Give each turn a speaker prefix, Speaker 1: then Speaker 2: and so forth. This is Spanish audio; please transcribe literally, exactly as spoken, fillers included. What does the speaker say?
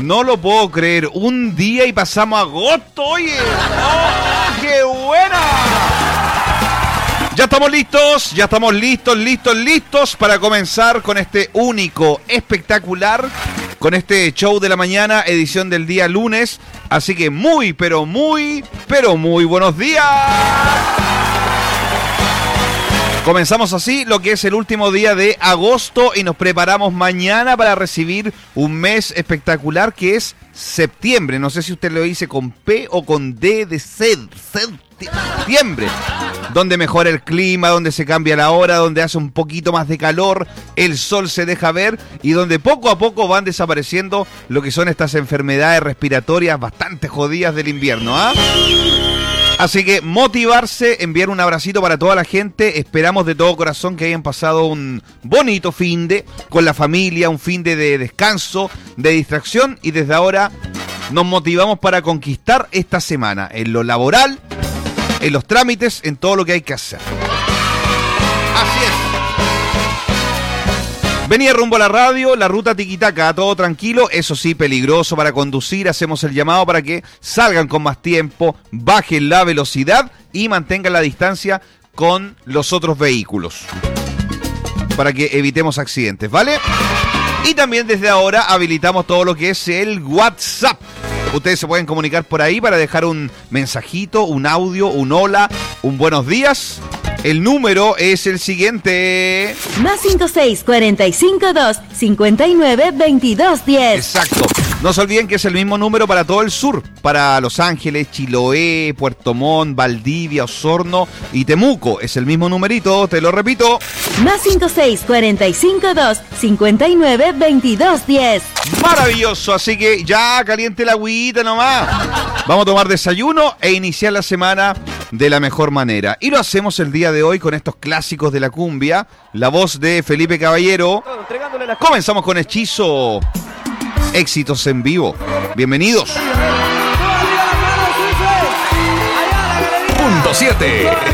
Speaker 1: No lo puedo creer. Un día y pasamos a agosto, oye. ¡Oh, qué buena! Ya estamos listos, ya estamos listos, listos, listos para comenzar con este único, espectacular, con este show de la mañana, edición del día lunes. Así que muy, pero muy, pero muy buenos días. Comenzamos así lo que es el último día de agosto y nos preparamos mañana para recibir un mes espectacular que es septiembre. No sé si usted lo dice con P o con D de sed. Septiembre. Donde mejora el clima, donde se cambia la hora, donde hace un poquito más de calor, el sol se deja ver y donde poco a poco van desapareciendo lo que son estas enfermedades respiratorias bastante jodidas del invierno, ¿ah? Así que motivarse, enviar un abracito para toda la gente. Esperamos de todo corazón que hayan pasado un bonito finde con la familia, un finde de descanso, de distracción y desde ahora nos motivamos para conquistar esta semana en lo laboral, en los trámites, en todo lo que hay que hacer. Así es. Venía rumbo a la radio, la ruta tiquitaca, todo tranquilo, eso sí, peligroso para conducir. Hacemos el llamado para que salgan con más tiempo, bajen la velocidad y mantengan la distancia con los otros vehículos, para que evitemos accidentes, ¿vale? Y también desde ahora habilitamos todo lo que es el WhatsApp. Ustedes se pueden comunicar por ahí para dejar un mensajito, un audio, un hola, un buenos días. El número es el siguiente.
Speaker 2: Más cinco seis, cuarenta y cinco, dos, cincuenta y nueve, veintidós, diez.
Speaker 1: Exacto. No se olviden que es el mismo número para todo el sur. Para Los Ángeles, Chiloé, Puerto Montt, Valdivia, Osorno y Temuco. Es el mismo numerito, te lo repito.
Speaker 2: Más cinco seis, cuarenta y cinco, dos, cincuenta y nueve, veintidós, diez.
Speaker 1: Maravilloso, así que ya caliente la agüita nomás. Vamos a tomar desayuno e iniciar la semana de la mejor manera. Y lo hacemos el día de hoy con estos clásicos de la cumbia. La voz de Felipe Caballero. Comenzamos con Hechizo. Éxitos en vivo. Bienvenidos.
Speaker 3: Punto siete.